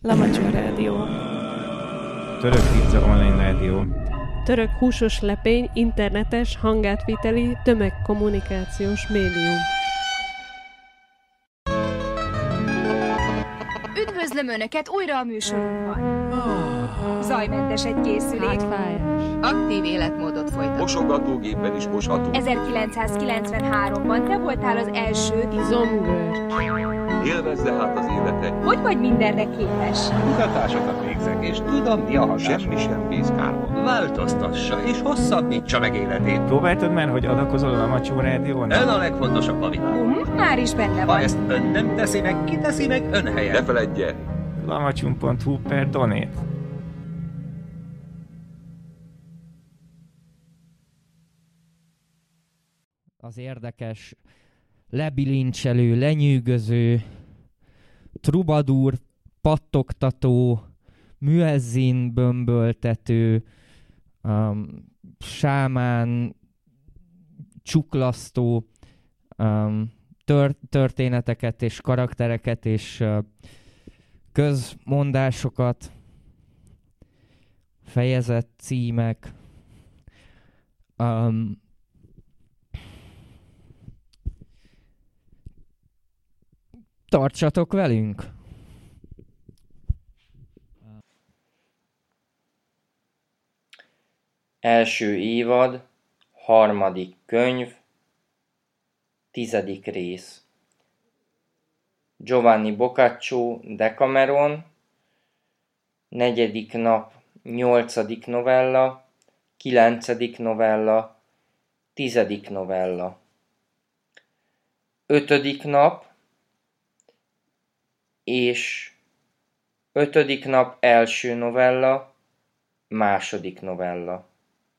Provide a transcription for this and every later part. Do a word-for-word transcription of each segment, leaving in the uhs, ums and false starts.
Lamacsó Rádió. Török pizza online rádió. Török húsos lepény internetes hangátviteli tömegkommunikációs médium. Üdvözlöm Önöket újra a műsorunkban. Zajmentes egy készülék. Aktív életmódot folytat. Mosogatógépen is mosható. ezerkilencszázkilencvenháromban te voltál az első Izomgörcs. Élvezze hát az életet. Hogy vagy mindenre képes? Kutatásokat végzek, és tudom, mi a hatás. Semmi sem bíz kárban. Változtassa, és hosszabbítsa meg életét. Próbáltad már, hogy adakozol a Lamacsó Rádión? Ön a legfontosabb a világon. Hum, már is benne Ha van. ezt ön nem teszi meg, ki teszi meg ön Ne helyen? feledje, lamacsum pont hu per donate. Az érdekes, lebilincselő, lenyűgöző, trubadúr, pattogtató, müezzin bömböltető, um, sámán, csuklasztó um, tör- történeteket és karaktereket és uh, közmondásokat, fejezet címek, um, tartsatok velünk! Első évad, harmadik könyv, tizedik rész. Giovanni Boccaccio, Decameron, negyedik nap, nyolcadik novella, kilencedik novella, tizedik novella. Ötödik nap, és ötödik nap első novella, második novella.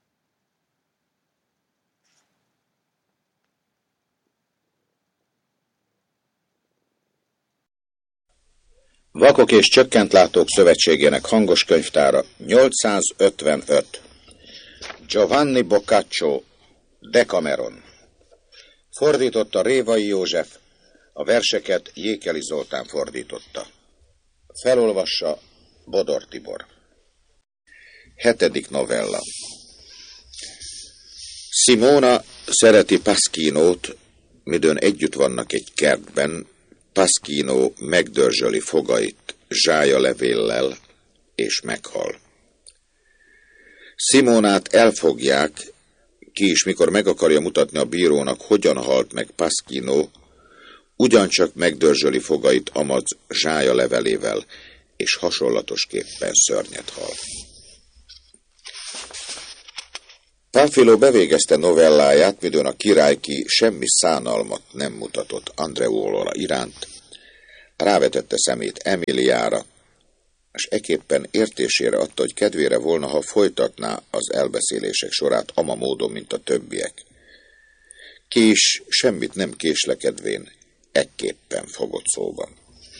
Vakok és Csökkentlátók Szövetségének hangos könyvtára nyolcszázötvenöt. Giovanni Boccaccio, Decameron. Fordította Révai József, a verseket Jékeli Zoltán fordította. Felolvassa Bodor Tibor. Hetedik novella. Simona szereti Pasquinót, midőn együtt vannak egy kertben. Pasquino megdörzsöli fogait zsájalevéllel, és meghal. Simonát elfogják, ki is mikor meg akarja mutatni a bírónak, hogyan halt meg Pasquino, ugyancsak megdörzsöli fogait amaz zsájalevelével, és hasonlatosképpen szörnyet hal. Pánfilo bevégezte novelláját, midőn a királyki semmi szánalmat nem mutatott Andreola iránt, rávetette szemét Emiliára, és eképpen értésére adta, hogy kedvére volna, ha folytatná az elbeszélések sorát ama módon, mint a többiek. Ki is semmit nem késlekedvén ekképpen fogott szóban.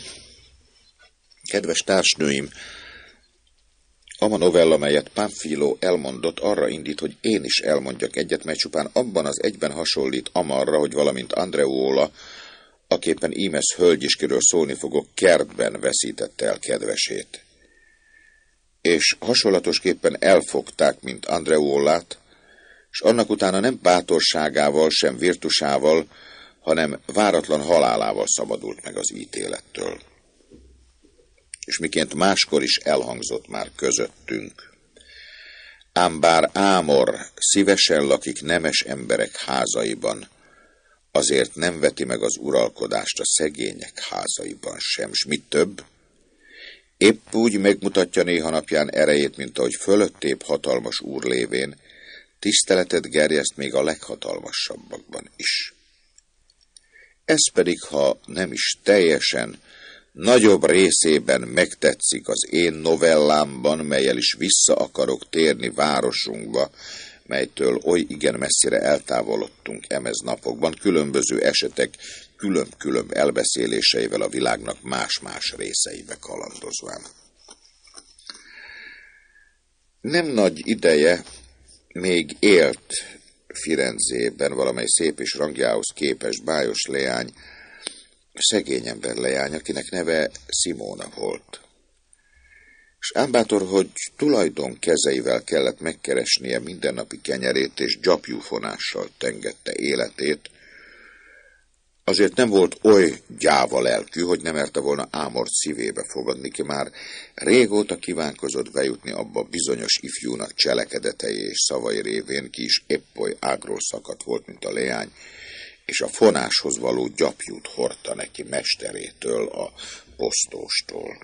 Kedves társnőim, ama novella, melyet Pánfilo elmondott, arra indít, hogy én is elmondjak egyet, mely csupán abban az egyben hasonlít amarra, hogy valamint Andreola, aképpen ímesz hölgyiskiről szólni fogok, kertben veszítette el kedvesét. És hasonlatosképpen elfogták, mint Andreolát, és annak utána nem bátorságával, sem virtusával, hanem váratlan halálával szabadult meg az ítélettől. És miként máskor is elhangzott már közöttünk. Ám bár Ámor szívesen lakik nemes emberek házaiban, azért nem veti meg az uralkodást a szegények házaiban sem, s mit több, épp úgy megmutatja néha napján erejét, mint ahogy fölöttébb hatalmas úr lévén, tiszteletet gerjeszt még a leghatalmasabbakban is. Ez pedig, ha nem is teljesen, nagyobb részében megtetszik az én novellámban, melyel is vissza akarok térni városunkba, melytől oly igen messzire eltávolodtunk emez napokban, különböző esetek külön-külön elbeszéléseivel a világnak más-más részeibe kalandozván. Nem nagy ideje még élt Firenzében valamely szép és rangjához képes bájos leány, szegény ember leány, akinek neve Simona volt. És ámbátor, hogy tulajdon kezeivel kellett megkeresnie mindennapi kenyerét, és gyapjúfonással tengette életét, azért nem volt oly gyáva lelkű, hogy nem merte volna Ámort szívébe fogadni, ki már régóta kívánkozott bejutni abba bizonyos ifjúnak cselekedetei és szavai révén, ki is épp oly ágról szakadt volt, mint a leány, és a fonáshoz való gyapjút hordta neki mesterétől, a posztóstól.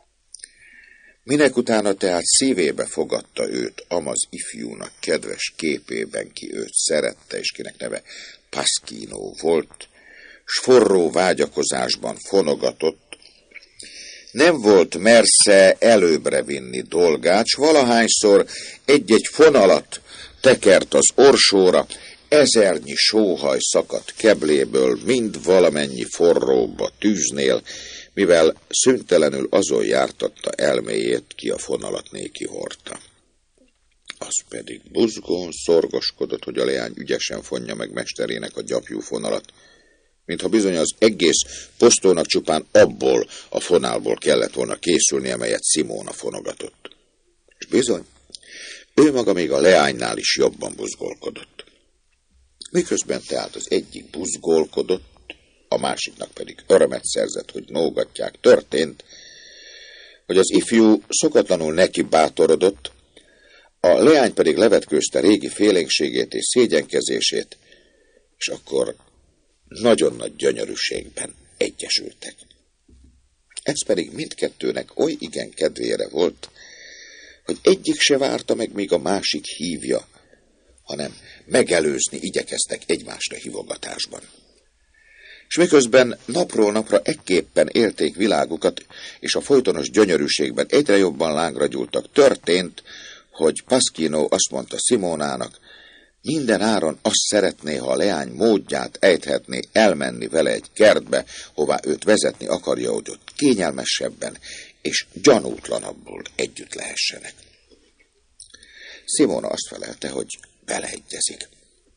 Minek utána tehát szívébe fogadta őt amaz ifjúnak kedves képében, ki őt szerette, és kinek neve Pasquino volt, s forró vágyakozásban fonogatott, nem volt mersze előbbre vinni dolgát, s valahányszor egy-egy fonalat tekert az orsóra, ezernyi sóhaj szakadt kebléből, mind valamennyi forróbb a tűznél, mivel szüntelenül azon jártatta elméjét, ki a fonalat néki hordta. Az pedig buzgón szorgoskodott, hogy a leány ügyesen fonja meg mesterének a gyapjú fonalat, mintha bizony az egész posztónak csupán abból a fonálból kellett volna készülni, amelyet Simona fonogatott. És bizony, ő maga még a leánynál is jobban buzgolkodott. Miközben tehát az egyik buzgolkodott, a másiknak pedig örömet szerzett, hogy nógatják, történt, hogy az ifjú szokatlanul neki bátorodott, a leány pedig levetkőzte régi félénkségét és szégyenkezését, és akkor nagyon nagy gyönyörűségben egyesültek. Ez pedig mindkettőnek oly igen kedvére volt, hogy egyik se várta meg, míg a másik hívja, hanem megelőzni igyekeztek egymást a hívogatásban. És miközben napról napra ekképpen élték világukat, és a folytonos gyönyörűségben egyre jobban lángra gyúltak, történt, hogy Pasquino azt mondta Simonának, minden áron azt szeretné, ha a leány módját ejthetné elmenni vele egy kertbe, hová őt vezetni akarja, hogy ott kényelmesebben és gyanútlanabbul együtt lehessenek. Simona azt felelte, hogy beleegyezik.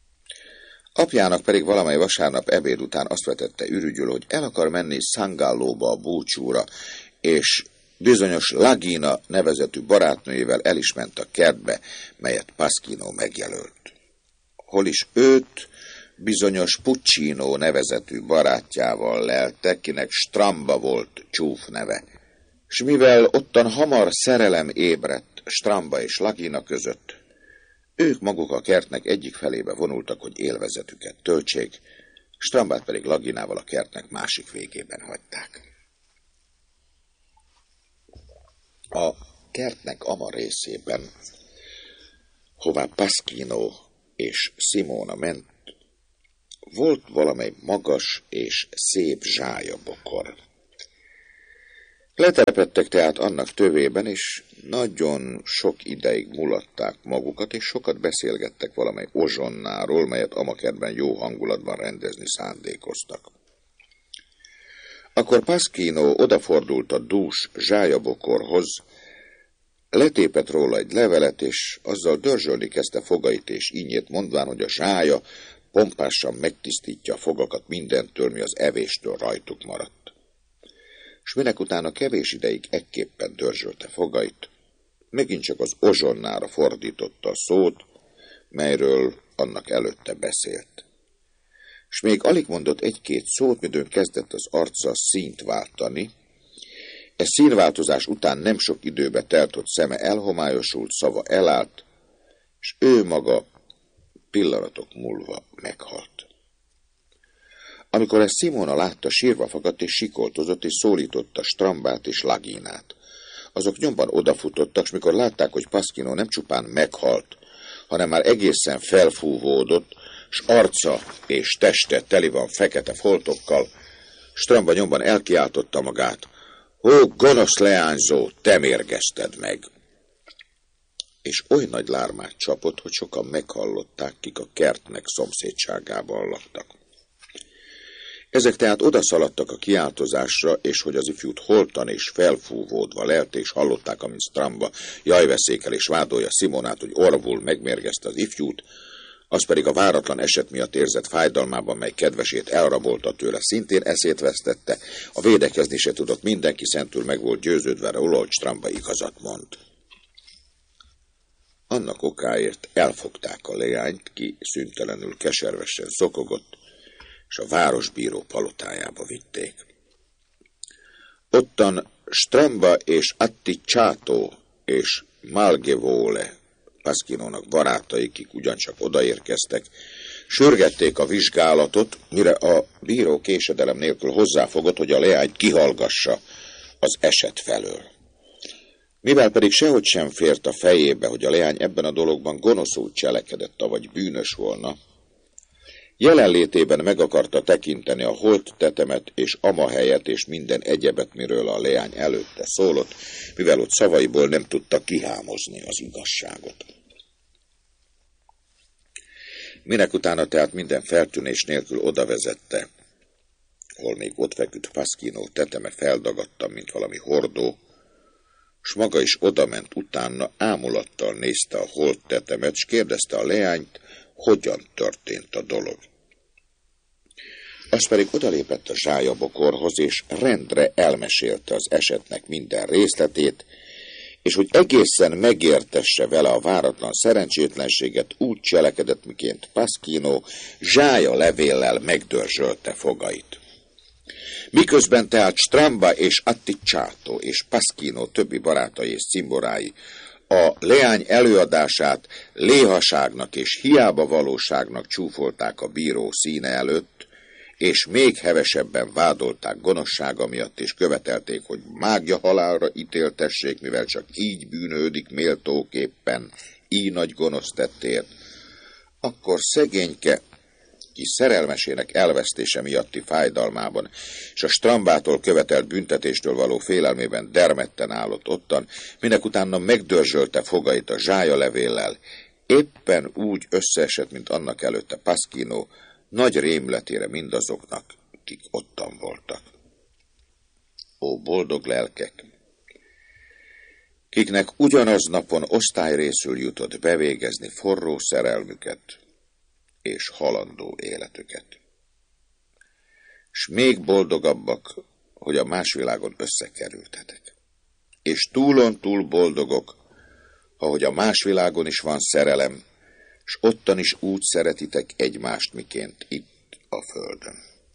Apjának pedig valamely vasárnap ebéd után azt vetette ürügyül, hogy el akar menni Sangallóba a búcsúra, és bizonyos Lagina nevezetű barátnőjével el is ment a kertbe, melyet Pasquino megjelölt. Hol is őt bizonyos Puccino nevezetű barátjával lelte, kinek Stramba volt csúf neve. S mivel ottan hamar szerelem ébredt Stramba és Lagina között, ők maguk a kertnek egyik felébe vonultak, hogy élvezetüket töltsék, Strambát pedig Laginával a kertnek másik végében hagyták. A kertnek ama részében, hová Pasquino és Simona ment, volt valamely magas és szép zsályabokor. Letelepedtek tehát annak tövében, és nagyon sok ideig mulatták magukat, és sokat beszélgettek valamely ozsonnáról, melyet amakertben jó hangulatban rendezni szándékoztak. Akkor Pasquino odafordult a dús zsályabokorhoz, letépett róla egy levelet, és azzal dörzsölni kezdte fogait és ínyét, mondván, hogy a zsája pompásan megtisztítja a fogakat mindentől, mi az evéstől rajtuk maradt. S minek utána kevés ideig ekképpen dörzsölte fogait, megint csak az ozsonnára fordította a szót, melyről annak előtte beszélt. S még alig mondott egy-két szót, midőn kezdett az arca színt váltani. E színváltozás után nem sok időbe telt, hogy szeme elhomályosult, szava elállt, és ő maga pillanatok múlva meghalt. Amikor ezt Simona látta, sírva fakadt és sikoltozott, és szólította Strambát és Laginát. Azok nyomban odafutottak, s mikor látták, hogy Pasquino nem csupán meghalt, hanem már egészen felfúvódott, s arca és teste teli van fekete foltokkal, Stramba nyomban elkiáltotta magát, ó, gonosz leányzó, te mérgezted meg! És oly nagy lármát csapott, hogy sokan meghallották, kik a kertnek szomszédságában laktak. Ezek tehát odaszaladtak a kiáltozásra, és hogy az ifjút holtan és felfúvódva lelt, és hallották, amint Stramba jajveszékel és vádolja Simonát, hogy orvul megmérgezte az ifjút, Az pedig a váratlan eset miatt érzett fájdalmában, mely kedvesét elrabolta tőle, szintén eszét vesztette, a védekezni se tudott, mindenki szentül meg volt győződve róla, hogy Stramba igazat mond. Annak okáért elfogták a leányt, ki szüntelenül keservesen szokogott, és a városbíró palotájába vitték. Ottan Stramba és Atticsato és Malgevole Pasquinónak barátai, kik ugyancsak odaérkeztek, sürgették a vizsgálatot, mire a bíró késedelem nélkül hozzáfogott, hogy a leányt kihallgassa az eset felől. Mivel pedig sehogy sem fért a fejébe, hogy a leány ebben a dologban gonoszul cselekedett, avagy bűnös volna, jelenlétében meg akarta tekinteni a holt tetemet és amahelyet és minden egyebet, miről a leány előtte szólott, mivel ott szavaiból nem tudta kihámozni az igazságot. Minek utána tehát minden feltűnés nélkül odavezette, hol még ott feküdt Pasquino teteme feldagadtam, mint valami hordó, s maga is odament utána, ámulattal nézte a holt tetemet, s kérdezte a leányt, hogyan történt a dolog. Az pedig odalépett a zsájabokorhoz, és rendre elmesélte az esetnek minden részletét, és hogy egészen megértesse vele a váratlan szerencsétlenséget, úgy cselekedett, miként Pasquino zsája levéllel megdörzsölte fogait. Miközben tehát Stramba és Atticsato és Pasquino többi barátai és cimborái a leány előadását léhaságnak és hiába valóságnak csúfolták a bíró színe előtt, és még hevesebben vádolták gonoszsága miatt, és követelték, hogy mágja halálra ítéltessék, mivel csak így bűnődik méltóképpen, így nagy gonosz tettért, akkor szegényke, ki szerelmesének elvesztése miatti fájdalmában, és a Strambától követelt büntetéstől való félelmében dermedten állott ottan, minek utána megdörzsölte fogait a zsája levéllel, éppen úgy összeesett, mint annak előtte Pasquino, nagy rémületére mindazoknak, kik ottan voltak. Ó, boldog lelkek! Kiknek ugyanaz napon osztályrészül jutott bevégezni forró szerelmüket és halandó életüket. S még boldogabbak, hogy a más világon összekerültetek. És túlon túl boldogok, ahogy a más világon is van szerelem, s ottan is úgy szeretitek egymást, miként itt a földön.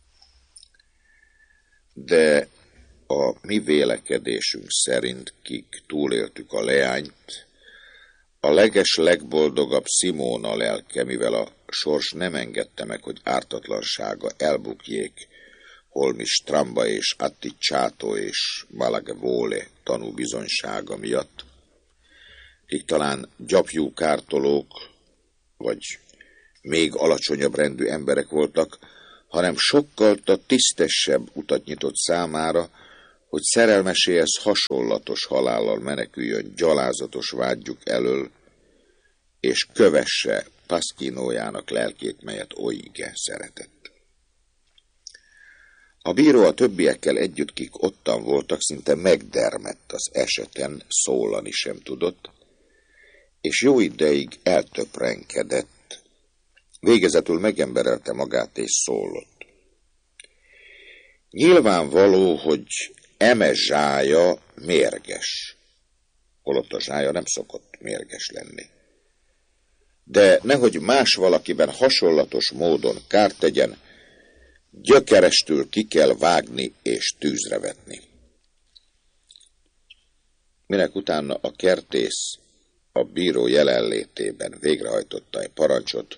De a mi vélekedésünk szerint, kik túléltük a leányt, a leges legboldogabb Simóna lelke, mivel a sors nem engedte meg, hogy ártatlansága elbukjék, holmi Stramba és Atticsato és Malagevole tanúbizonysága miatt, kik talán gyapjú kártolók, vagy még alacsonyabb rendű emberek voltak, hanem sokkal tisztesebb utat nyitott számára, hogy szerelmeséhez hasonlatos halállal meneküljön gyalázatos vágyjuk elől, és kövesse Pasquinójának lelkét, melyet olyige szeretett. A bíró a többiekkel együtt, kik ottan voltak, szinte megdermedt az eseten, szólani sem tudott, és jó ideig eltöprenkedett, végezetül megemberelte magát és szólott. Nyilvánvaló, hogy eme zsája mérges, holott a zsája nem szokott mérges lenni. De nehogy más valakiben hasonlatos módon kárt tegyen, gyökerestül ki kell vágni és tűzre vetni. Minek utána a kertész a bíró jelenlétében végrehajtotta egy parancsot,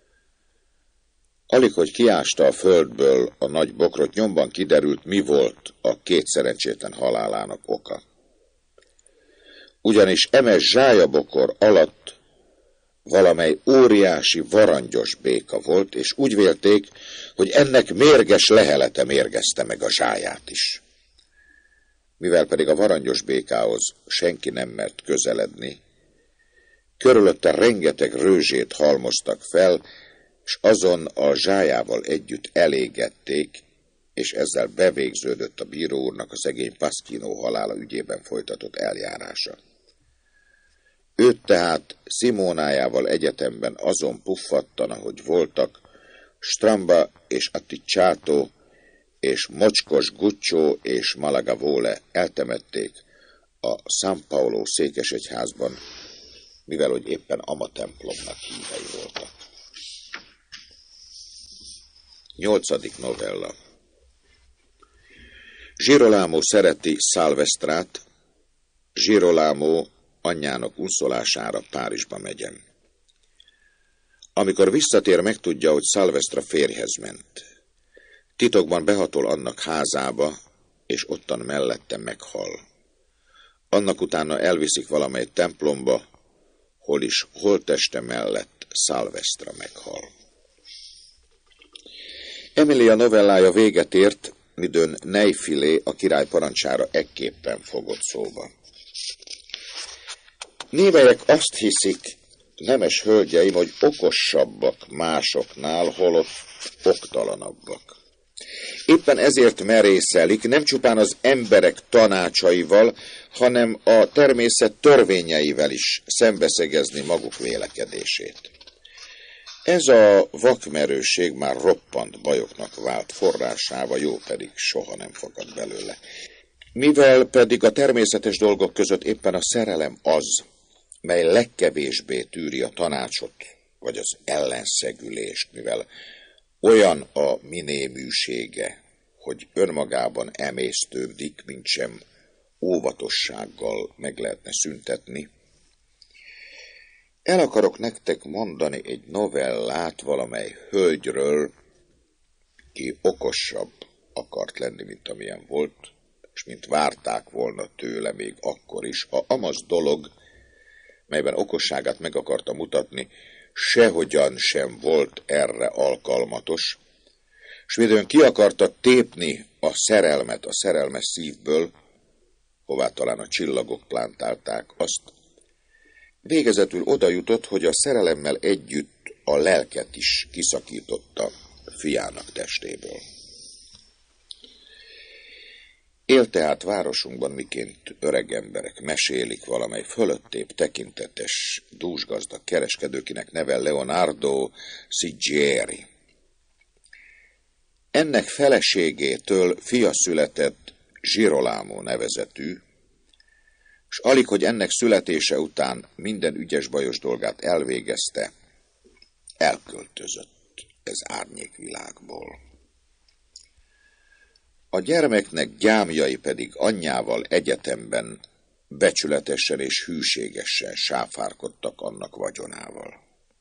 alig, hogy kiásta a földből a nagy bokrot, nyomban kiderült, mi volt a két szerencsétlen halálának oka. Ugyanis eme zsájabokor alatt valamely óriási varangyos béka volt, és úgy vélték, hogy ennek mérges lehelete mérgezte meg a zsáját is. Mivel pedig a varangyos békához senki nem mert közeledni, körülötte rengeteg rőzsét halmoztak fel, és azon a zsájával együtt elégették, és ezzel bevégződött a bíró úrnak a szegény Pasquino halála ügyében folytatott eljárása. Őt tehát Simónájával egyetemben azon puffattan, ahogy voltak, Stramba és Atticciato és Mocskos Guccio és Malagavole eltemették a San Paolo székesegyházban, mivel hogy éppen ama templomnak hívei voltak. Nyolcadik novella. Girolamo szereti Salvestrát, Girolamo anyjának unszolására Párizsba megyen. Amikor visszatér, megtudja, hogy Salvestra férjhez ment. Titokban behatol annak házába, és ottan mellette meghal. Annak utána elviszik valamely templomba, hol is holtteste mellett Salvestra meghal. Emilia novellája véget ért, midőn Neifilé a király parancsára ekképpen fogott szóba. Némelyek azt hiszik, nemes hölgyeim, hogy okosabbak másoknál, holott oktalanabbak. Éppen ezért merészelik nem csupán az emberek tanácsaival, hanem a természet törvényeivel is szembeszegezni maguk vélekedését. Ez a vakmerőség már roppant bajoknak vált forrásába, jó pedig soha nem fakad belőle. Mivel pedig a természetes dolgok között éppen a szerelem az, mely legkevésbé tűri a tanácsot, vagy az ellenszegülést, mivel olyan a minéműsége, hogy önmagában emésztődik, mint sem óvatossággal meg lehetne szüntetni. El akarok nektek mondani egy novellát valamely hölgyről, ki okosabb akart lenni, mint amilyen volt, és mint várták volna tőle még akkor is. A amaz dolog, melyben okosságát meg akarta mutatni, sehogyan sem volt erre alkalmatos, s midőn ki akarta tépni a szerelmet a szerelmes szívből, hová talán a csillagok plántálták azt, végezetül oda jutott, hogy a szerelemmel együtt a lelket is kiszakította fiának testéből. Él tehát városunkban, miként öreg emberek mesélik valamely fölöttébb tekintetes, dúsgazdag kereskedőkinek neve Leonardo Sigieri. Ennek feleségétől fia született Girolamo nevezetű, s alig, hogy ennek születése után minden ügyes-bajos dolgát elvégezte, elköltözött ez árnyékvilágból. A gyermeknek gyámjai pedig anyjával egyetemben becsületesen és hűségesen sáfárkodtak annak vagyonával.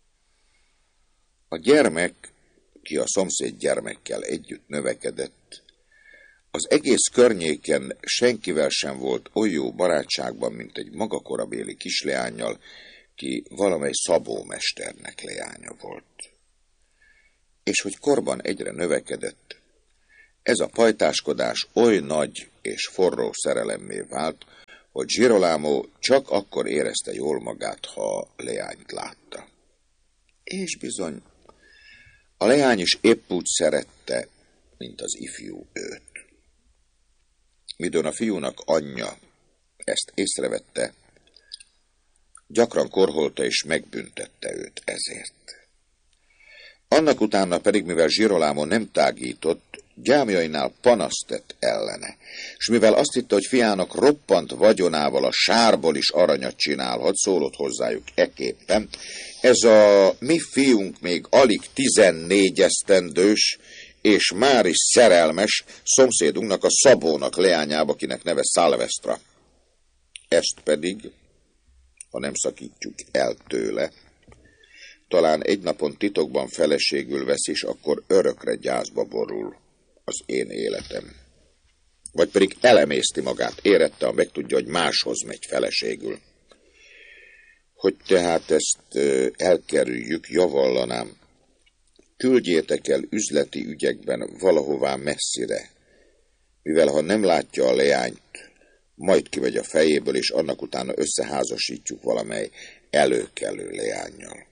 A gyermek, ki a szomszéd gyermekkel együtt növekedett, az egész környéken senkivel sem volt oly jó barátságban, mint egy maga korabéli kisleánnyal, ki valamely szabómesternek leánya volt. És hogy korban egyre növekedett, ez a pajtáskodás oly nagy és forró szerelemmé vált, hogy Girolamo csak akkor érezte jól magát, ha a leányt látta. És bizony, a leány is épp úgy szerette, mint az ifjú őt. Midőn a fiúnak anyja ezt észrevette, gyakran korholta és megbüntette őt ezért. Annak utána pedig, mivel Girolamo nem tágított, gyámjainál panaszt tett ellene, és mivel azt hitte, hogy fiának roppant vagyonával a sárból is aranyat csinálhat, szólott hozzájuk eképpen. Ez a mi fiunk még alig tizennégy esztendős, és már is szerelmes szomszédunknak, a Szabónak leányába, akinek neve Salvestra. Ezt pedig, ha nem szakítjuk el tőle, talán egy napon titokban feleségül vesz, és akkor örökre gyászba borul az én életem. Vagy pedig elemészti magát, érette, ha megtudja, hogy máshoz megy feleségül. Hogy tehát ezt elkerüljük, javallanám, küldjétek el üzleti ügyekben valahová messzire, mivel ha nem látja a leányt, majd kivegy a fejéből, és annak utána összeházasítjuk valamely előkelő leánnyal.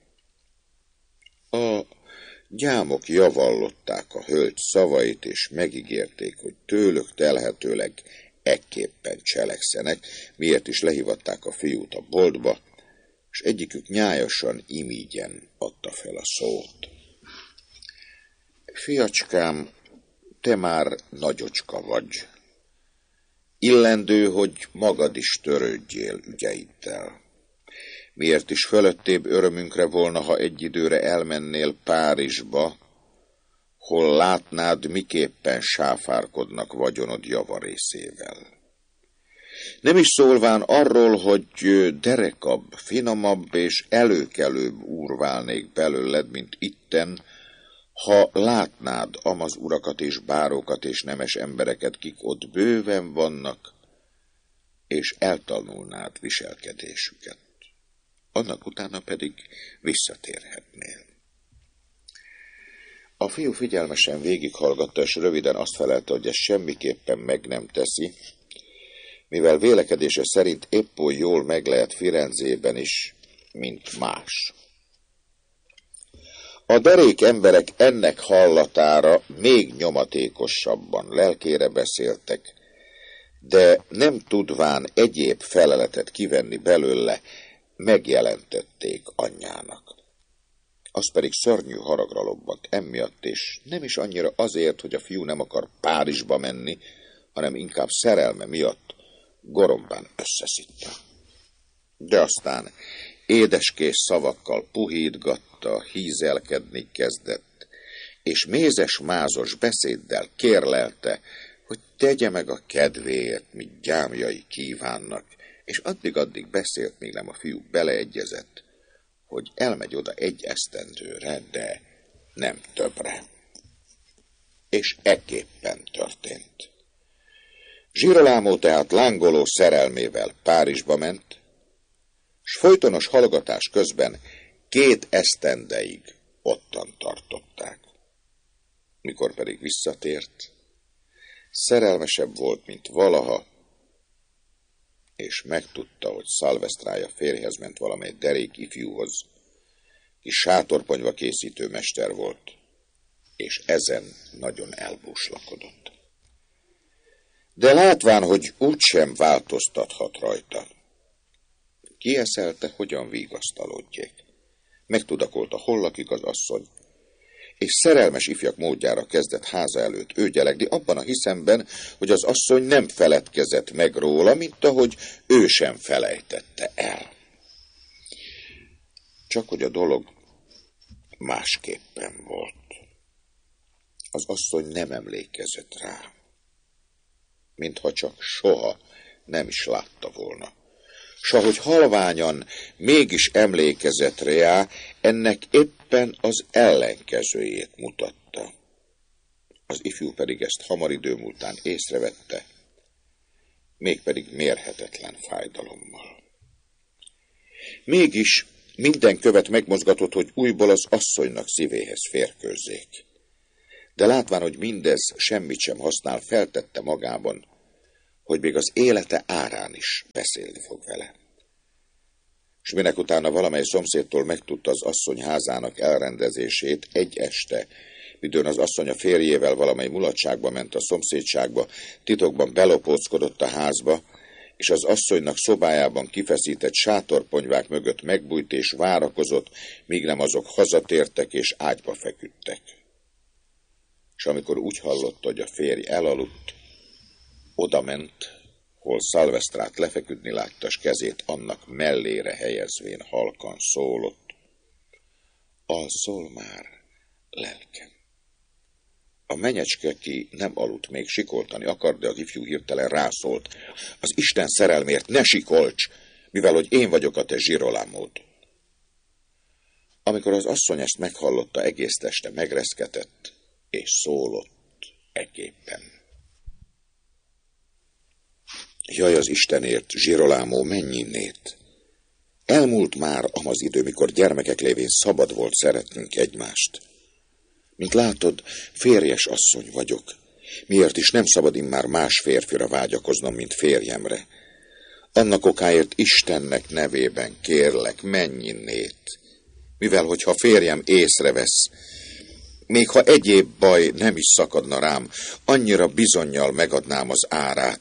A gyámok javallották a hölgy szavait, és megígérték, hogy tőlük telhetőleg ekképpen cselekszenek, miért is lehívatták a fiút a boltba, és egyikük nyájasan imígyen adta fel a szót. Fiacskám, te már nagyocska vagy. Illendő, hogy magad is törődjél ügyeiddel. Miért is fölöttébb örömünkre volna, ha egy időre elmennél Párizsba, hol látnád, miképpen sáfárkodnak vagyonod javarészével. Nem is szólván arról, hogy derekabb, finomabb és előkelőbb úr válnék belőled, mint itten, ha látnád amaz urakat és bárokat és nemes embereket, kik ott bőven vannak, és eltanulnád viselkedésüket. Annak utána pedig visszatérhetnél. A fiú figyelmesen végighallgatta, és röviden azt felelte, hogy ezt semmiképpen meg nem teszi, mivel vélekedése szerint épp oly jól meg lehet Firenzében is, mint más. A derék emberek ennek hallatára még nyomatékosabban lelkére beszéltek, de nem tudván egyéb feleletet kivenni belőle, megjelentették anyjának. Az pedig szörnyű haragra lobbant emiatt, és nem is annyira azért, hogy a fiú nem akar Párizsba menni, hanem inkább szerelme miatt gorombán összeszitta. De aztán édeskés szavakkal puhítgatta, hízelkedni kezdett, és mézes-mázos beszéddel kérlelte, hogy tegye meg a kedvéért, mit gyámjai kívánnak, és addig-addig beszélt, míg nem a fiú beleegyezett, hogy elmegy oda egy esztendőre, de nem többre. És ekképpen történt. Girolamo tehát lángoló szerelmével Párizsba ment, s folytonos hallgatás közben két esztendeig ottan tartották. Mikor pedig visszatért, szerelmesebb volt, mint valaha, és megtudta, hogy Szalvesztrája férjhez ment valamely derék ifjúhoz, ki sátorponyva készítő mester volt, és ezen nagyon elbúslakodott. De látván, hogy úgysem változtathat rajta, kieszelte, hogyan vigasztalódjék. Megtudakolta, hol lakik az asszony, és szerelmes ifjak módjára kezdett háza előtt őgyelegni, abban a hiszemben, hogy az asszony nem feledkezett meg róla, mint ahogy ő sem felejtette el. Csak hogy a dolog másképpen volt. Az asszony nem emlékezett rá, mintha csak soha nem is látta volna. S ahogy halványan mégis emlékezett rá, ennek éppen az ellenkezőjét mutatta. Az ifjú pedig ezt hamar idő múltán észrevette, mégpedig mérhetetlen fájdalommal. Mégis minden követ megmozgatott, hogy újból az asszonynak szívéhez férkőzzék. De látván, hogy mindez semmit sem használ, feltette magában, hogy még az élete árán is beszélni fog vele. S minek utána valamely szomszédtól megtudta az asszony házának elrendezését, egy este, midőn az asszony a férjével valamely mulatságba ment a szomszédságba, titokban belopóckodott a házba, és az asszonynak szobájában kifeszített sátorponyvák mögött megbújt és várakozott, míg nem azok hazatértek és ágyba feküdtek. És amikor úgy hallotta, hogy a férj elaludt, oda ment, hol Szalvesztrát lefeküdni látta, s kezét annak mellére helyezvén halkan szólott. Alszol már, lelkem. A menyecske, ki nem aludt, még sikoltani akart, de az ifjú hirtelen rászólt. Az Isten szerelmért ne sikolcs, mivel hogy én vagyok a te Girolamód. Amikor az asszony ezt meghallotta, egész teste megreszketett, és szólott ekképpen. Jaj, az Istenért, Girolamo, menj innét! Elmúlt már amaz idő, mikor gyermekek lévén szabad volt szeretnünk egymást. Mint látod, férjes asszony vagyok. Miért is nem szabad immár más férfira vágyakoznom, mint férjemre? Annak okáért Istennek nevében kérlek, menj innét! Mivel, hogyha férjem észrevesz, még ha egyéb baj nem is szakadna rám, annyira bizonnyal megadnám az árát,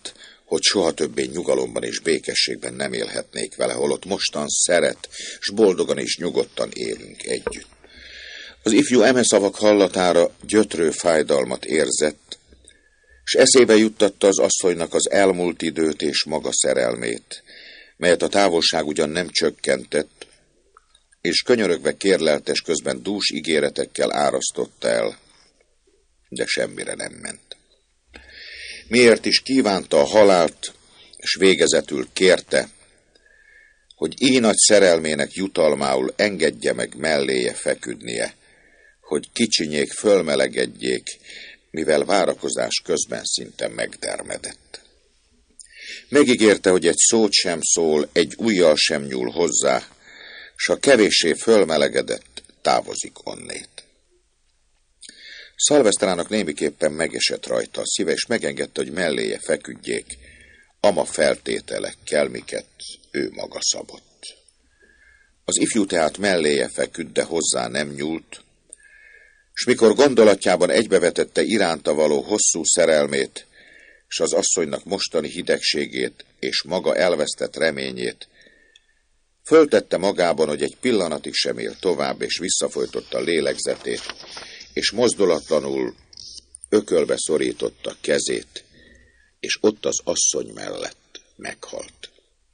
hogy soha többé nyugalomban és békességben nem élhetnék vele, holott mostan szeret, s boldogan és nyugodtan élünk együtt. Az ifjú eme szavak hallatára gyötrő fájdalmat érzett, s eszébe juttatta az asszonynak az elmúlt időt és maga szerelmét, melyet a távolság ugyan nem csökkentett, és könyörögve kérleltes közben dús ígéretekkel árasztotta el, de semmire nem ment. Miért is kívánta a halált, és végezetül kérte, hogy így nagy szerelmének jutalmául engedje meg melléje feküdnie, hogy kicsinyék fölmelegedjék, mivel várakozás közben szinte megdermedett. Megígérte, hogy egy szót sem szól, egy ujjal sem nyúl hozzá, s ha kevéssé fölmelegedett, távozik onnét. Szalvesztrának némiképpen megesett rajta a szíve, és megengedte, hogy melléje feküdjék, ama feltételekkel, miket ő maga szabott. Az ifjú tehát melléje feküdt, de hozzá nem nyúlt, s mikor gondolatjában egybevetette iránta való hosszú szerelmét, s az asszonynak mostani hidegségét és maga elvesztett reményét, föltette magában, hogy egy pillanatig sem él tovább, és visszafolytotta a lélegzetét, és mozdulatlanul ökölbe szorította kezét, és ott az asszony mellett meghalt.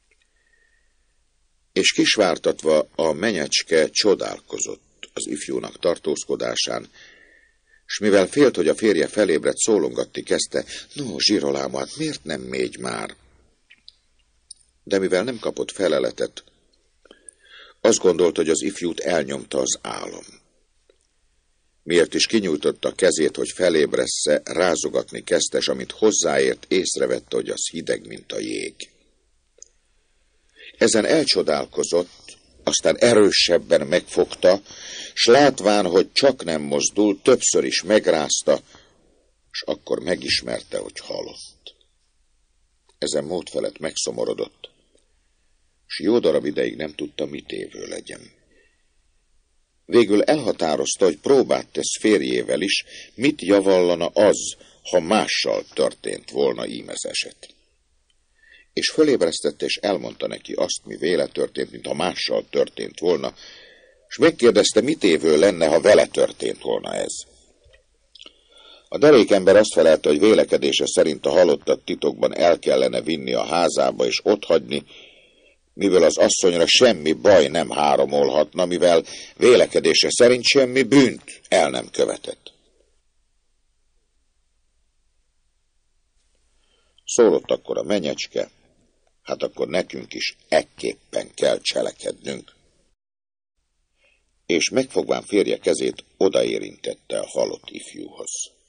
És kisvártatva a menyecske csodálkozott az ifjúnak tartózkodásán, s mivel félt, hogy a férje felébredt, szólongatni kezdte, no, Zsirolám, hát miért nem mégy már? De mivel nem kapott feleletet, azt gondolt, hogy az ifjút elnyomta az álom. Miért is kinyújtotta a kezét, hogy felébressze, rázogatni kezdte, s amint hozzáért, észrevette, hogy az hideg, mint a jég. Ezen elcsodálkozott, aztán erősebben megfogta, s látván, hogy csak nem mozdul, többször is megrázta, s akkor megismerte, hogy halott. Ezen mód felett megszomorodott, s jó darab ideig nem tudta, mit évő legyen. Végül elhatározta, hogy próbát tesz férjével is, mit javallana az, ha mással történt volna ím ez eset. És fölébresztette, és elmondta neki azt, mi véle történt, mintha mással történt volna, és megkérdezte, mit évő lenne, ha vele történt volna ez. A derékember azt felelte, hogy vélekedése szerint a halottat titokban el kellene vinni a házába, és otthagyni, mivel az asszonyra semmi baj nem háromolhatna, mivel vélekedése szerint semmi bűnt el nem követett. Szólott akkor a menyecske, hát akkor nekünk is ekképpen kell cselekednünk. És megfogván férje kezét, odaérintette a halott ifjúhoz.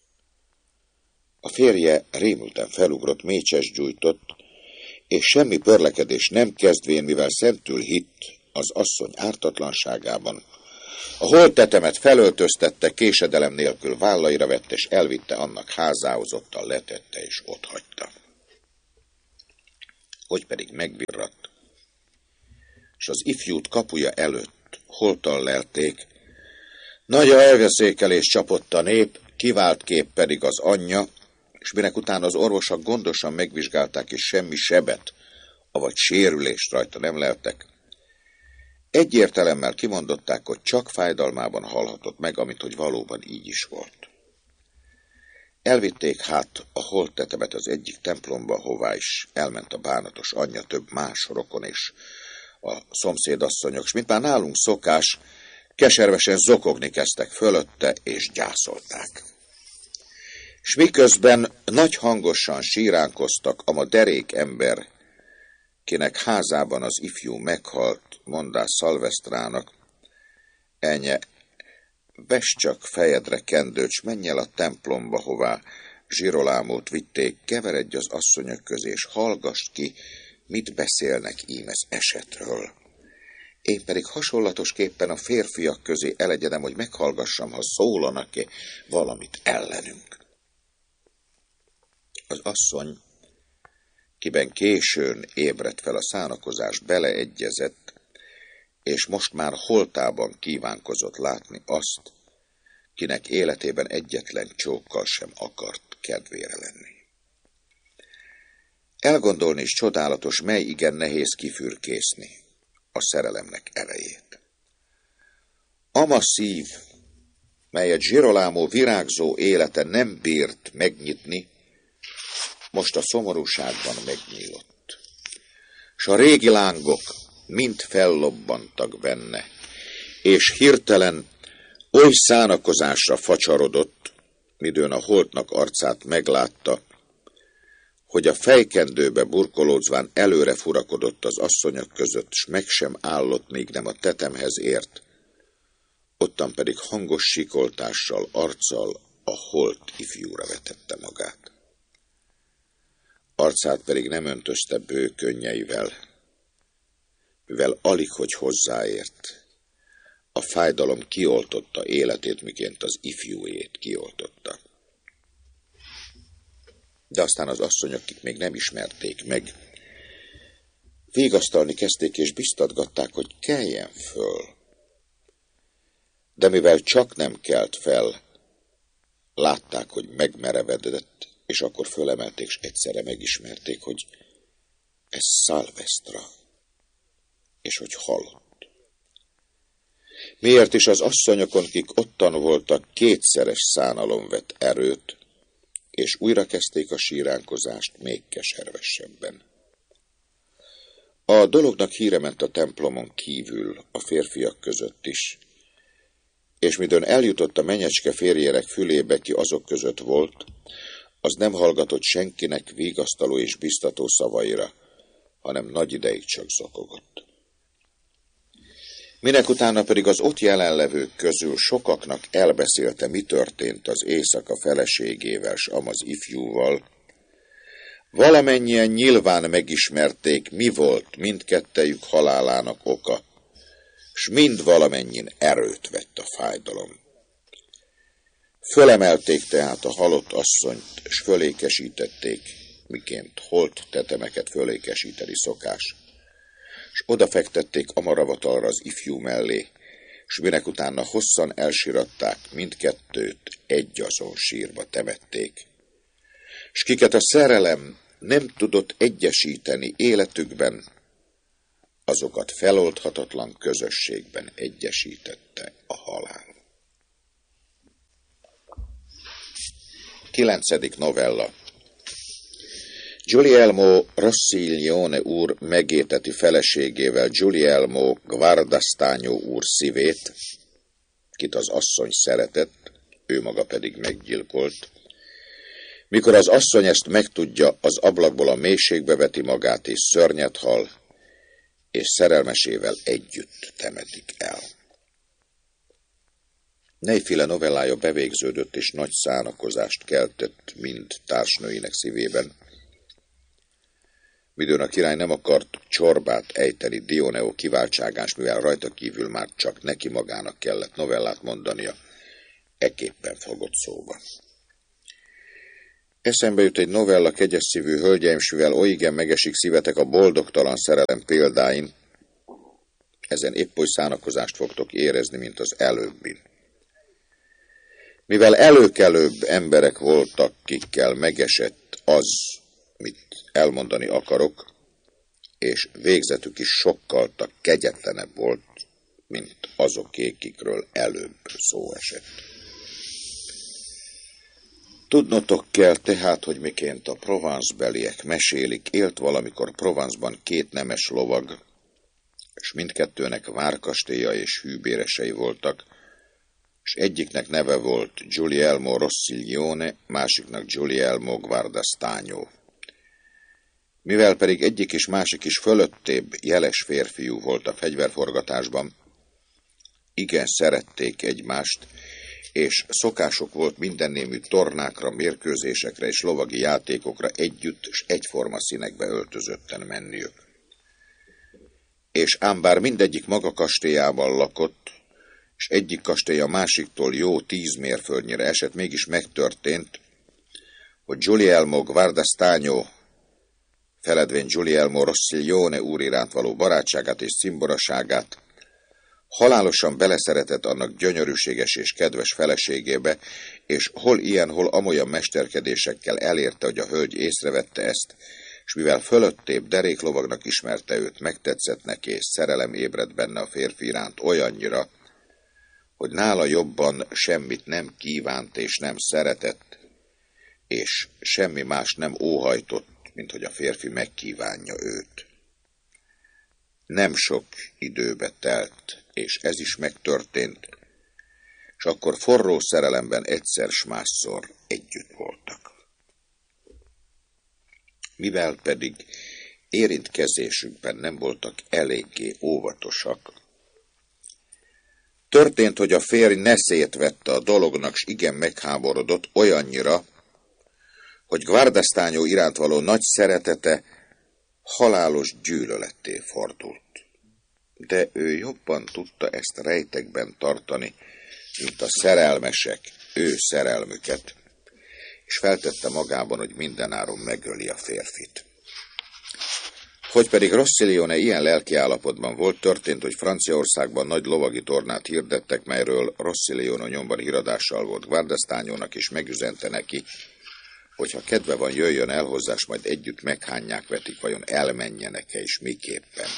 A férje rémülten felugrott, mécses gyújtott, és semmi pörlekedés nem kezdvén, mivel szentül hitt az asszony ártatlanságában, a holttetemet felöltöztette, késedelem nélkül vállaira vette, és elvitte annak házához, ottan letette, és otthagyta. Hogy pedig megvirratt, és az ifjút kapuja előtt holtan lelték, nagy elveszékelés csapott a nép, kivált kép pedig az anyja, és minek utána az orvosok gondosan megvizsgálták, és semmi sebet, avagy sérülést rajta nem leltek, egyértelemmel kimondották, hogy csak fájdalmában halhatott meg, amit hogy valóban így is volt. Elvitték hát a holttetemet az egyik templomba, hová is elment a bánatos anyja, több más rokon és a szomszédasszonyok, s mint már nálunk szokás, keservesen zokogni kezdtek fölötte, és gyászolták. S miközben nagy hangosan síránkoztak, ama derék ember, kinek házában az ifjú meghalt, mondás Szalvesztrának, enye, vess csak fejedre kendőt, s menj el a templomba, hová Zsirolámot vitték, keveredj az asszonyok közé, és hallgass ki, mit beszélnek ím ez esetről. Én pedig hasonlatosképpen a férfiak közé elegyedem, hogy meghallgassam, ha szólanak-e valamit ellenünk. Az asszony, kiben későn ébredt fel a szánakozás, beleegyezett, és most már holtában kívánkozott látni azt, kinek életében egyetlen csókkal sem akart kedvére lenni. Elgondolni is csodálatos, mely igen nehéz kifürkészni a szerelemnek erejét. Ama szív, melyet Girolamo virágzó élete nem bírt megnyitni, most a szomorúságban megnyílott. S a régi lángok mind fellobbantak benne, és hirtelen oly szánakozásra facsarodott, midőn a holtnak arcát meglátta, hogy a fejkendőbe burkolódzván előre furakodott az asszonyok között, s meg sem állott, míg nem a tetemhez ért. Ottan pedig hangos sikoltással, arccal a holt ifjúra vetette magát. Arcát pedig nem öntözte bő könnyeivel, mivel alig, hogy hozzáért. A fájdalom kioltotta életét, miként az ifjúét kioltotta. De aztán az asszonyok, akik még nem ismerték meg, vigasztalni kezdték és biztatgatták, hogy keljen föl. De mivel csak nem kelt fel, látták, hogy megmerevedett, és akkor fölemelték, és egyszerre megismerték, hogy ez Szilvesztra, és hogy halott. Miért is az asszonyokon, kik ottan voltak, kétszeres szánalom vett erőt, és újra kezdték a síránkozást még keservesebben. A dolognak híre ment a templomon kívül, a férfiak között is, és midőn eljutott a menyecske férjérek fülébe, ki azok között volt, az nem hallgatott senkinek vigasztaló és biztató szavaira, hanem nagy ideig csak zokogott. Minek utána pedig az ott jelenlevők közül sokaknak elbeszélte, mi történt az éjszaka feleségével, s amaz ifjúval, valamennyien nyilván megismerték, mi volt mindkettejük halálának oka, s mind valamennyin erőt vett a fájdalom. Fölemelték tehát a halott asszonyt, s fölékesítették, miként holt tetemeket fölékesíteni szokás, s odafektették amaravatalra az ifjú mellé, s minek utána hosszan elsiratták, mindkettőt egyazon sírba temették. S kiket a szerelem nem tudott egyesíteni életükben, azokat feloldhatatlan közösségben egyesítette a halál. Kilencedik novella. Guglielmo Rossiglione úr megéteti feleségével Guglielmo Guardastagno úr szívét, kit az asszony szeretett, ő maga pedig meggyilkolt. Mikor az asszony ezt megtudja, az ablakból a mélységbe veti magát, és szörnyet hal, és szerelmesével együtt temetik el. Neyféle novellája bevégződött, és nagy szánakozást keltett mind társnőinek szívében. Midőn a király nem akart csorbát ejteni Dioneo kiváltságás, mivel rajta kívül már csak neki magának kellett novellát mondania, ekképpen fogott szóba. Eszembe jut egy novella, kegyes szívű hölgyeim, s mivel oly igen megesik szívetek a boldogtalan szerelem példáin, ezen épp oly szánakozást fogtok érezni, mint az előbbin. Mivel előkelőbb emberek voltak, kikkel megesett az, mit elmondani akarok, és végzetük is sokkal kegyetlenebb volt, mint azoké, kikről előbb szó esett. Tudnotok kell tehát, hogy miként a Provence-beliek mesélik, élt valamikor Provence-ban két nemes lovag, és mindkettőnek várkastélya és hűbéresei voltak, és egyiknek neve volt Guglielmo Rossiglione, másiknak Guglielmo Guardastagno. Mivel pedig egyik és másik is fölöttébb jeles férfiú volt a fegyverforgatásban, igen szerették egymást, és szokások volt mindennémű tornákra, mérkőzésekre és lovagi játékokra együtt és egyforma színekbe öltözötten menniük. És ám bár mindegyik maga kastélyában lakott, és egyik kastély a másiktól jó tíz mérföldnyire esett, mégis megtörtént, hogy Guglielmo Guardastagno, feledvén Guglielmo Rossiglione úr iránt való barátságát és cimboraságát, halálosan beleszeretett annak gyönyörűséges és kedves feleségébe, és hol ilyen, hol amolyan mesterkedésekkel elérte, hogy a hölgy észrevette ezt, és mivel fölöttébb deréklovagnak ismerte őt, megtetszett neki, és szerelem ébredt benne a férfi iránt olyannyira, hogy nála jobban semmit nem kívánt és nem szeretett, és semmi más nem óhajtott, mint hogy a férfi megkívánja őt. Nem sok időbe telt, és ez is megtörtént, és akkor forró szerelemben egyszer s másszor együtt voltak. Mivel pedig érintkezésükben nem voltak eléggé óvatosak, történt, hogy a férj neszét vette a dolognak, s igen megháborodott olyannyira, hogy Guardastano iránt való nagy szeretete halálos gyűlöletté fordult. De ő jobban tudta ezt rejtekben tartani, mint a szerelmesek ő szerelmüket, és feltette magában, hogy mindenáron megöli a férfit. Hogy pedig Rossilione ilyen lelkiállapotban volt, történt, hogy Franciaországban nagy lovagi tornát hirdettek, melyről Rossilione nyomban híradással volt Guardastanónak, és megüzente neki, hogyha kedve van, jöjjön el hozzá, s majd együtt meghányják vetik, vajon elmenjenek-e, és miképpen.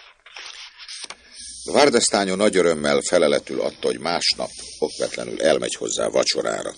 Guardastano nagy örömmel feleletül adta, hogy másnap okvetlenül elmegy hozzá vacsorára.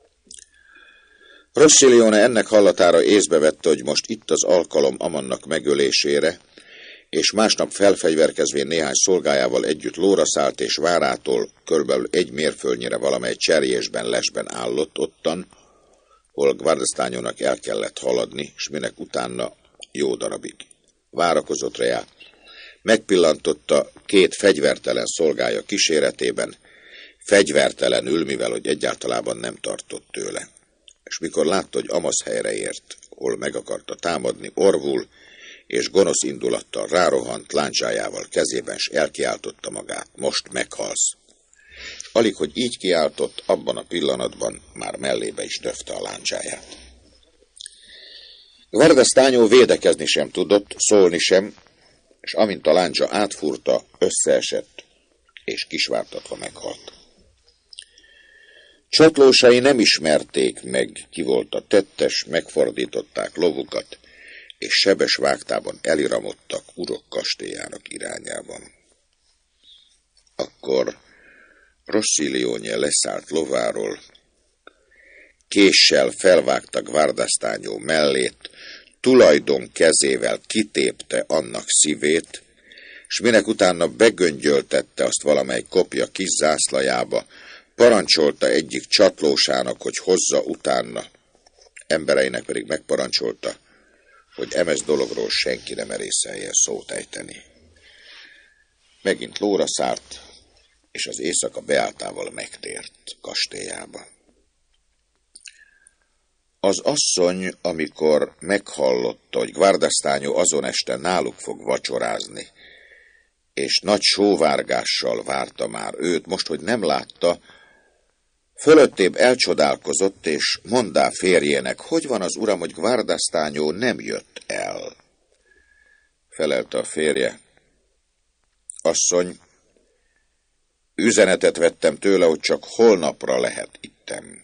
Rossilione ennek hallatára észbe vette, hogy most itt az alkalom Amannak megölésére, és másnap felfegyverkezvén néhány szolgájával együtt lóra szállt, és várától körülbelül egy mérföldnyire valamely cserjésben lesben állott ottan, hol Guardastanónak el kellett haladni, s minek utána jó darabig várakozott rá, megpillantotta két fegyvertelen szolgája kíséretében, fegyvertelenül, mivel hogy egyáltalában nem tartott tőle. És mikor látta, hogy Amasz helyre ért, hol meg akarta támadni, orvul, és gonosz indulattal rárohant láncsájával kezében, s elkiáltotta magát, most meghalsz. És alig, hogy így kiáltott, abban a pillanatban már mellébe is döfte a láncsáját. Guardastano védekezni sem tudott, szólni sem, és amint a láncsa átfúrta, összeesett, és kisvártatva meghalt. Csatlósai nem ismerték meg, ki volt a tettes, megfordították lovukat, és sebes vágtában eliramodtak urok kastélyának irányában. Akkor Rossilione leszállt lováról, késsel felvágta Guardastano mellét, tulajdon kezével kitépte annak szívét, s minek utána begöngyöltette azt valamely kopja kis zászlajába, parancsolta egyik csatlósának, hogy hozza utána, embereinek pedig megparancsolta, hogy emez dologról senki nem merészeljen szót ejteni. Megint lóra szállt, és az éjszaka beáltával megtért kastélyába. Az asszony, amikor meghallotta, hogy Guardastano azon este náluk fog vacsorázni, és nagy sóvárgással várta már őt, most, hogy nem látta, fölöttébb elcsodálkozott, és mondá férjének, hogy van az uram, hogy Guardastano nem jött el. Felelte a férje, asszony, üzenetet vettem tőle, hogy csak holnapra lehet itten.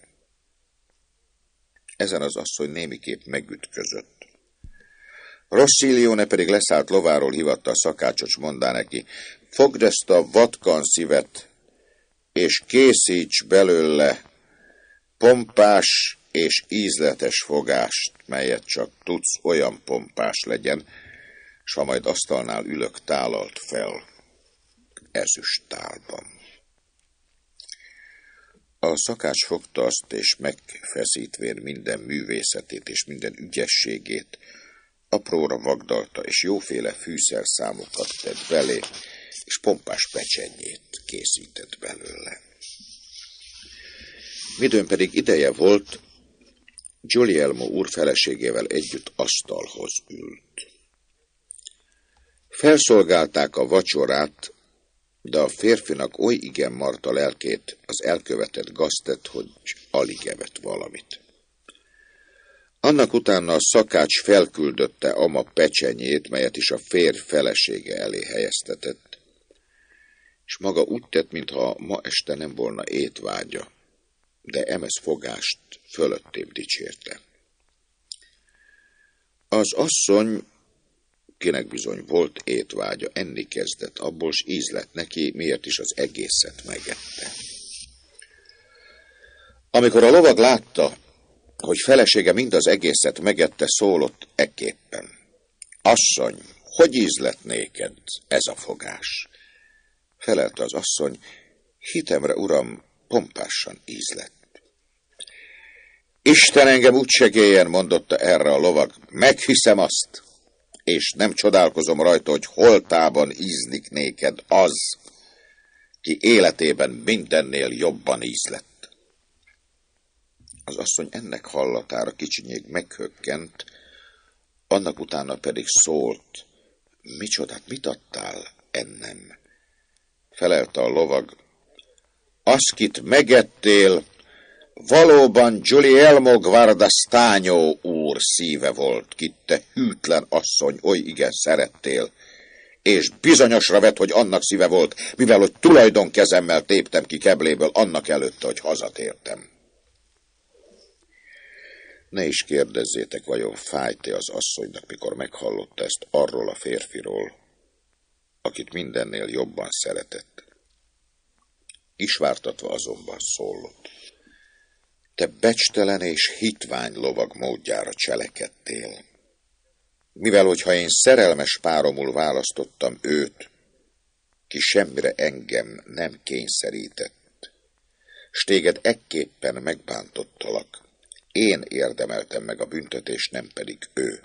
Ezen az asszony némiképp megütközött. Rossilione pedig leszállt lováról, hivatta a szakácsot, s mondá neki, fogd ezt a vatkan szívet, és készíts belőle pompás és ízletes fogást, melyet csak tudsz, olyan pompás legyen, s ha majd asztalnál ülök, tálalt fel ezüst tálban. A szakács fogta azt, és megfeszítvén minden művészetét és minden ügyességét, apróra vagdalta, és jóféle fűszerszámokat tett belé, és pompás pecsenyét készített belőle. Midőn pedig ideje volt, Guglielmo úr feleségével együtt asztalhoz ült. Felszolgálták a vacsorát, de a férfinak oly igen marta lelkét az elkövetett gaztett, hogy alig evett valamit. Annak utána a szakács felküldötte Ama pecsenyét, melyet is a férj felesége elé helyeztetett, és maga úgy tett, mintha ma este nem volna étvágya, de emez fogást fölöttébb dicsérte. Az asszony, kinek bizony volt étvágya, enni kezdett abból, s íz lett neki, miért is az egészet megette. Amikor a lovag látta, hogy felesége mind az egészet megette, szólott ekképpen: asszony, hogy íz lett néked ez a fogás? Felelte az asszony: hitemre, uram, pompásan íz lett. Isten engem úgy segélyen, mondotta erre a lovag, meghiszem azt, és nem csodálkozom rajta, hogy holtában ízlik néked az, ki életében mindennél jobban íz lett. Az asszony ennek hallatára kicsinyég meghökkent, annak utána pedig szólt: micsodát, mit adtál ennem? Felelte a lovag: azt, kit megettél, valóban Guglielmo Guardastano úr szíve volt, kit te hűtlen asszony oly igen szerettél, és bizonyosra vett, hogy annak szíve volt, mivel hogy tulajdonkezemmel téptem ki kebléből annak előtte, hogy hazatértem. Ne is kérdezzétek, vajon fájt-e az asszonynak, mikor meghallotta ezt arról a férfiról, akit mindennél jobban szeretett. Isvártatva azonban szólott: te becstelen és hitvány lovag módjára cselekedtél. Mivel hogyha én szerelmes páromul választottam őt, ki semmire engem nem kényszerített, s téged ekképpen megbántottalak, én érdemeltem meg a büntetést, nem pedig ő.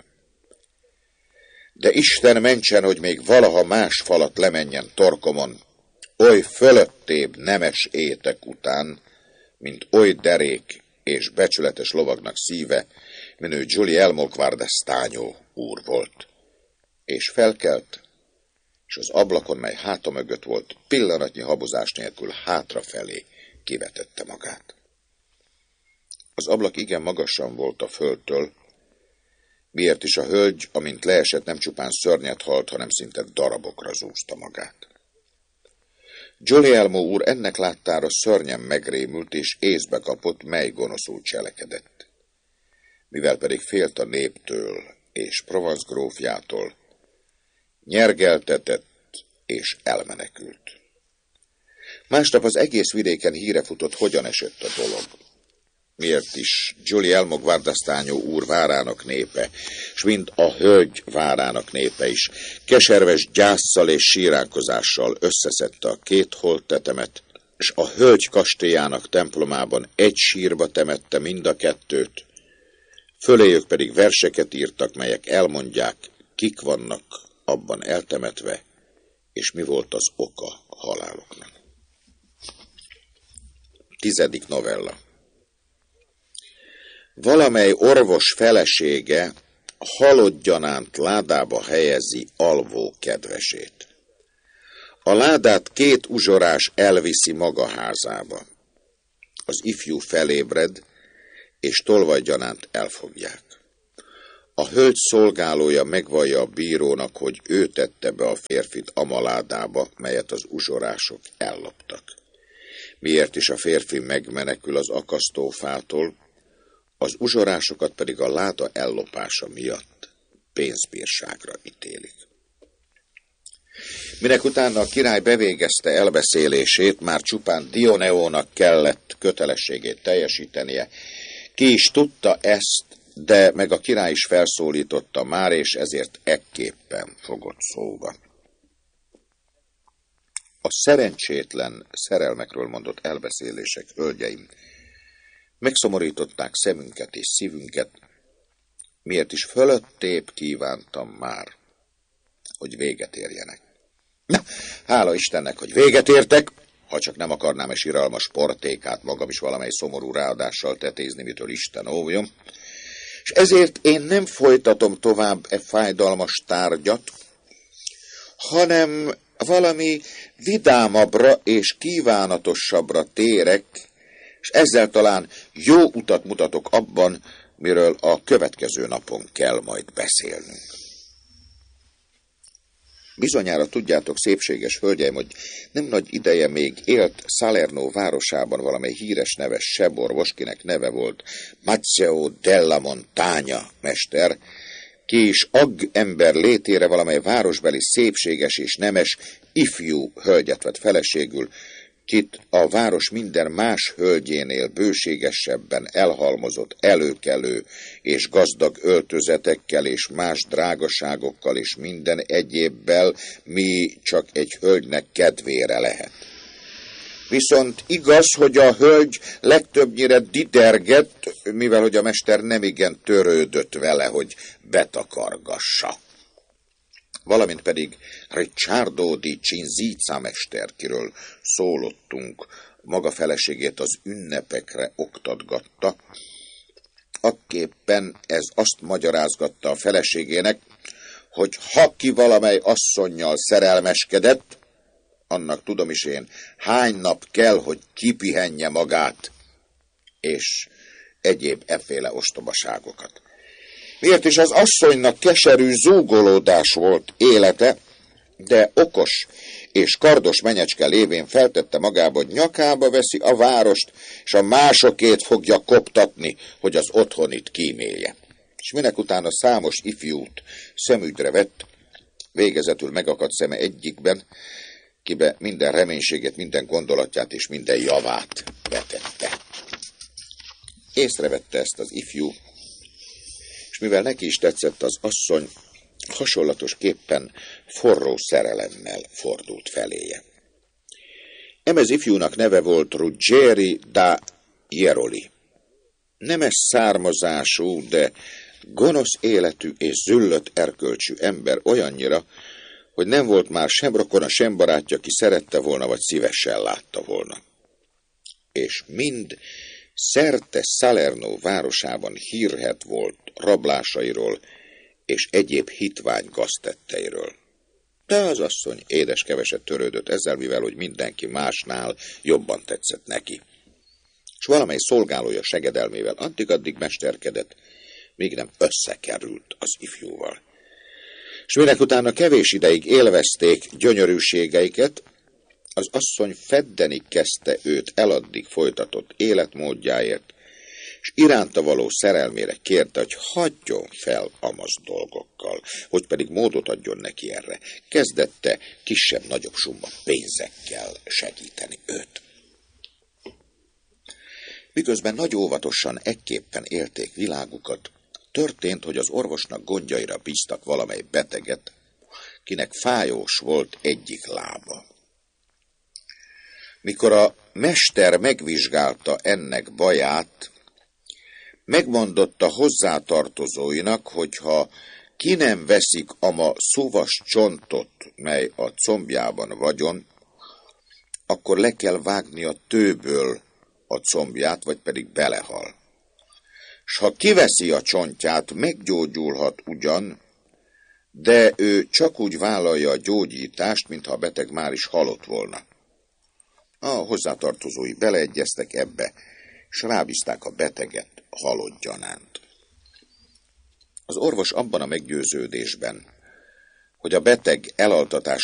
De Isten mentsen, hogy még valaha más falat lemenjen torkomon, oly fölöttébb nemes étek után, mint oly derék és becsületes lovagnak szíve, minő Guglielmo Guardastano úr volt. És felkelt, és az ablakon, mely háta mögött volt, pillanatnyi habozás nélkül hátrafelé kivetette magát. Az ablak igen magasan volt a földtől, miért is a hölgy, amint leesett, nem csupán szörnyet halt, hanem szinte darabokra zúzta magát. Guglielmo úr ennek láttára szörnyen megrémült, és észbe kapott, mely gonoszul cselekedett. Mivel pedig félt a néptől és Provence grófjától, nyergeltetett és elmenekült. Másnap az egész vidéken híre futott, hogyan esett a dolog. Miért is Guglielmo Guardastano úr várának népe, s mind a hölgy várának népe is, keserves gyásszal és síránkozással összeszedte a két holttetemet, s a hölgy kastélyának templomában egy sírba temette mind a kettőt, föléjük pedig verseket írtak, melyek elmondják, kik vannak abban eltemetve, és mi volt az oka a haláloknak. Tizedik novella. Valamely orvos felesége halott gyanánt ládába helyezi alvó kedvesét. A ládát két uzsorás elviszi maga házába. Az ifjú felébred, és tolvajgyanánt elfogják. A hölgy szolgálója megvallja a bírónak, hogy ő tette be a férfit amaládába, melyet az uzsorások elloptak. Miért is a férfi megmenekül az akasztófától, az uzsorásokat pedig a láda ellopása miatt pénzbírságra ítélik. Minek utána a király bevégezte elbeszélését, már csupán Dioneónak kellett kötelességét teljesítenie. Ki is tudta ezt, de meg a király is felszólította már, és ezért ekképpen fogott szóba. A szerencsétlen szerelmekről mondott elbeszélések, hölgyeim, megszomorították szemünket és szívünket, miért is fölöttébb kívántam már, hogy véget érjenek. Na, hála Istennek, hogy véget értek, ha csak nem akarnám egy siralmas portékát magam is valamely szomorú ráadással tetézni, mitől Isten óvjon, és ezért én nem folytatom tovább e fájdalmas tárgyat, hanem valami vidámabbra és kívánatosabbra térek, és ezzel talán jó utat mutatok abban, miről a következő napon kell majd beszélnünk. Bizonyára tudjátok, szépséges hölgyeim, hogy nem nagy ideje még élt Salerno városában valamely híres neves seborvos, kinek neve volt Mazzeo della Montagna mester, ki is agg ember létére valamely városbeli szépséges és nemes ifjú hölgyet vett feleségül, kit a város minden más hölgyénél bőségesebben elhalmozott előkelő és gazdag öltözetekkel és más drágaságokkal és minden egyébbel, mi csak egy hölgynek kedvére lehet. Viszont igaz, hogy a hölgy legtöbbnyire didergett, mivel hogy a mester nemigen törődött vele, hogy betakargassa. Valamint pedig Ricciardo di Cinzica mester, kiről szólottunk, maga feleségét az ünnepekre oktatgatta, akképpen ez azt magyarázgatta a feleségének, hogy ha ki valamely asszonnyal szerelmeskedett, annak tudom is én, hány nap kell, hogy kipihenje magát, és egyéb efféle ostobaságokat. Miért is az asszonynak keserű zúgolódás volt élete, de okos és kardos menyecske lévén feltette magába, hogy nyakába veszi a várost, és a másokét fogja koptatni, hogy az otthonit kímélje. És minek utána számos ifjút szemügyre vett, végezetül megakadt szeme egyikben, kibe minden reménységét, minden gondolatját és minden javát vetette. Észrevette ezt az ifjú, és mivel neki is tetszett az asszony, hasonlatosképpen forró szerelemmel fordult feléje. Emez ifjúnak neve volt Ruggeri da Jeroli. Nemes származású, de gonosz életű és züllött erkölcsű ember olyannyira, hogy nem volt már sem rokona, sem barátja, ki szerette volna, vagy szívesen látta volna. És mind szerte Salerno városában hírhedt volt rablásairól és egyéb hitvány gaztetteiről. De az asszony édes keveset törődött ezzel, mivel hogy mindenki másnál jobban tetszett neki. És valamely szolgálója segedelmével addig-addig mesterkedett, míg nem összekerült az ifjúval. És minek utána kevés ideig élvezték gyönyörűségeiket, az asszony feddeni kezdte őt eladdig folytatott életmódjáért, és iránta való szerelmére kérte, hogy hagyjon fel amaz dolgokkal, hogy pedig módot adjon neki erre. Kezdette kisebb-nagyobb summa pénzekkel segíteni őt. Miközben nagy óvatosan ekképpen élték világukat, történt, hogy az orvosnak gondjaira bíztak valamely beteget, kinek fájós volt egyik lába. Mikor a mester megvizsgálta ennek baját, megmondotta hozzátartozóinak, hogyha ki nem veszik ama szuvas csontot, mely a combjában vagyon, akkor le kell vágni a tőből a combját, vagy pedig belehal. S ha kiveszi a csontját, meggyógyulhat ugyan, de ő csak úgy vállalja a gyógyítást, mintha a beteg már is halott volna. A hozzátartozói beleegyeztek ebbe, s rábízták a beteget halott gyanánt. Az orvos abban a meggyőződésben, hogy a beteg elaltatás